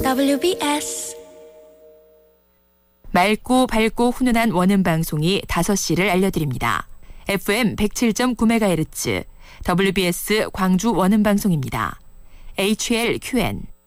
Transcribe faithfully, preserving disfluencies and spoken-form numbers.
더블유비에스 맑고 밝고 훈훈한 원음 방송이 다섯 시를 알려드립니다. 에프엠 백칠 점 구 메가헤르츠 더블유비에스 광주 원음 방송입니다. 에이치엘큐엔